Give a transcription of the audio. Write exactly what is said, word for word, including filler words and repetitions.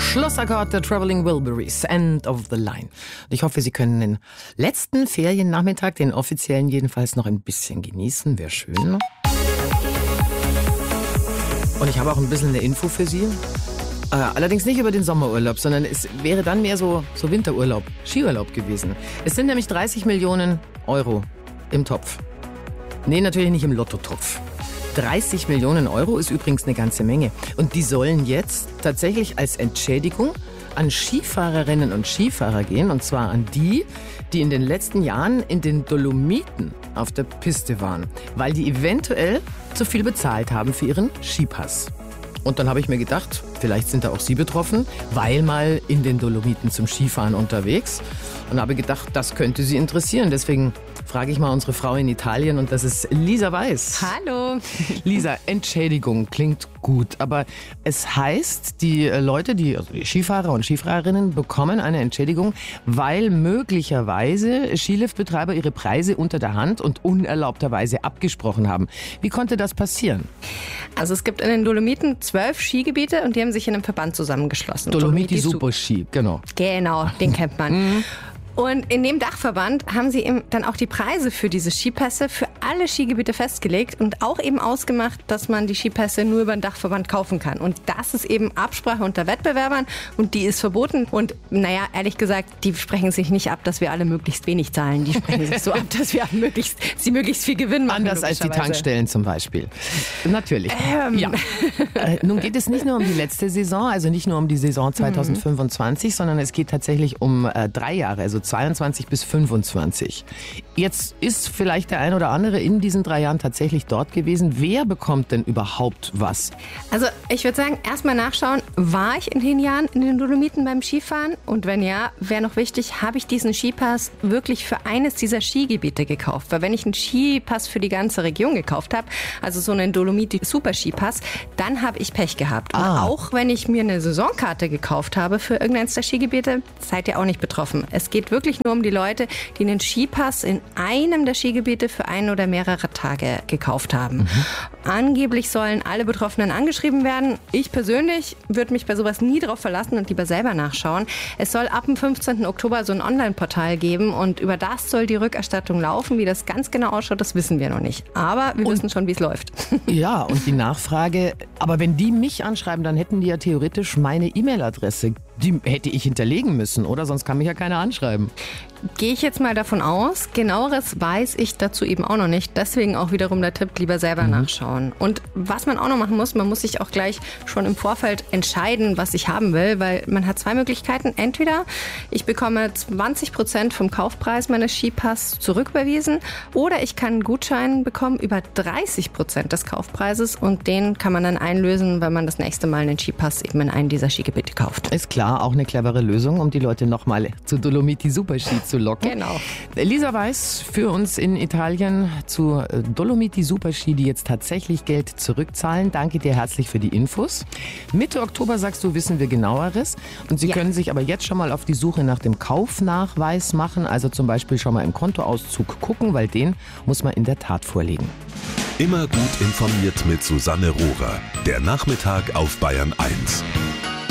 Schlussakkord der Traveling Wilburys, End of the Line. Ich hoffe, Sie können den letzten Feriennachmittag, den offiziellen jedenfalls, noch ein bisschen genießen. Wäre schön. Und ich habe auch ein bisschen eine Info für Sie. Äh, allerdings nicht über den Sommerurlaub, sondern es wäre dann mehr so, so Winterurlaub, Skiurlaub gewesen. Es sind nämlich dreißig Millionen Euro im Topf. Nee, natürlich nicht im Lottotopf. dreißig Millionen Euro ist übrigens eine ganze Menge. Und die sollen jetzt tatsächlich als Entschädigung an Skifahrerinnen und Skifahrer gehen. Und zwar an die, die in den letzten Jahren in den Dolomiten auf der Piste waren. Weil die eventuell zu viel bezahlt haben für ihren Skipass. Und dann habe ich mir gedacht, vielleicht sind da auch Sie betroffen, weil mal in den Dolomiten zum Skifahren unterwegs. Und habe gedacht, das könnte Sie interessieren. Deswegen frage ich mal unsere Frau in Italien und das ist Lisa Weiß. Hallo. Lisa, Entschädigung klingt gut, aber es heißt, die Leute, die, also die Skifahrer und Skifahrerinnen bekommen eine Entschädigung, weil möglicherweise Skiliftbetreiber ihre Preise unter der Hand und unerlaubterweise abgesprochen haben. Wie konnte das passieren? Also es gibt in den Dolomiten zwölf Skigebiete und die haben sich in einem Verband zusammengeschlossen. Dolomiti, Dolomiti Super Ski, genau. Genau, den kennt man. Mhm. Und in dem Dachverband haben sie eben dann auch die Preise für diese Skipässe für alle Skigebiete festgelegt und auch eben ausgemacht, dass man die Skipässe nur über den Dachverband kaufen kann. Und das ist eben Absprache unter Wettbewerbern und die ist verboten. Und naja, ehrlich gesagt, die sprechen sich nicht ab, dass wir alle möglichst wenig zahlen. Die sprechen sich so ab, dass wir möglichst, sie möglichst viel Gewinn machen. Anders als die Tankstellen zum Beispiel. Natürlich. Ähm. Ja. Äh, nun geht es nicht nur um die letzte Saison, also nicht nur um die Saison zwanzig fünfundzwanzig, mhm. sondern es geht tatsächlich um äh, drei Jahre, also zweiundzwanzig bis fünfundzwanzig. Jetzt ist vielleicht der ein oder andere in diesen drei Jahren tatsächlich dort gewesen. Wer bekommt denn überhaupt was? Also ich würde sagen, erstmal nachschauen, war ich in den Jahren in den Dolomiten beim Skifahren? Und wenn ja, wäre noch wichtig, habe ich diesen Skipass wirklich für eines dieser Skigebiete gekauft? Weil wenn ich einen Skipass für die ganze Region gekauft habe, also so einen Dolomiti Super Skipass, dann habe ich Pech gehabt. Und ah. auch wenn ich mir eine Saisonkarte gekauft habe für irgendeines der Skigebiete, seid ihr auch nicht betroffen. Es geht wirklich wirklich nur um die Leute, die einen Skipass in einem der Skigebiete für ein oder mehrere Tage gekauft haben. Mhm. Angeblich sollen alle Betroffenen angeschrieben werden. Ich persönlich würde mich bei sowas nie drauf verlassen und lieber selber nachschauen. Es soll ab dem fünfzehnten Oktober so ein Online-Portal geben und über das soll die Rückerstattung laufen. Wie das ganz genau ausschaut, das wissen wir noch nicht. Aber wir und, wissen schon, wie es läuft. Ja, und die Nachfrage, aber wenn die mich anschreiben, dann hätten die ja theoretisch meine E-Mail-Adresse. Die hätte ich hinterlegen müssen, oder? Sonst kann mich ja keiner anschreiben. Gehe ich jetzt mal davon aus. Genaueres weiß ich dazu eben auch noch nicht. Deswegen auch wiederum der Tipp, lieber selber mhm. nachschauen. Und was man auch noch machen muss, man muss sich auch gleich schon im Vorfeld entscheiden, was ich haben will, weil man hat zwei Möglichkeiten. Entweder ich bekomme zwanzig Prozent vom Kaufpreis meines Skipass zurücküberwiesen oder ich kann einen Gutschein bekommen über dreißig Prozent des Kaufpreises und den kann man dann einlösen, wenn man das nächste Mal einen Skipass eben in einem dieser Skigebiete kauft. Ist klar. Auch eine clevere Lösung, um die Leute nochmal zu Dolomiti Super Ski zu locken. Genau. Lisa Weiß für uns in Italien zu Dolomiti Super Ski, die jetzt tatsächlich Geld zurückzahlen. Danke dir herzlich für die Infos. Mitte Oktober, sagst du, wissen wir genaueres. Und Sie ja. können sich aber jetzt schon mal auf die Suche nach dem Kaufnachweis machen. Also zum Beispiel schon mal im Kontoauszug gucken, weil den muss man in der Tat vorlegen. Immer gut informiert mit Susanne Rohrer. Der Nachmittag auf Bayern eins.